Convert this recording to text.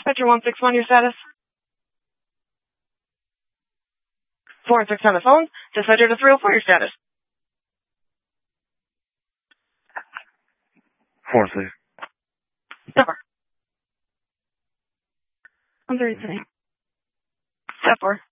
Spectre 161, your status? 4 and 6 on the phone. Dispatcher to 304, your status? 4 and 6. Step 4. I'm 3 today. Step 4.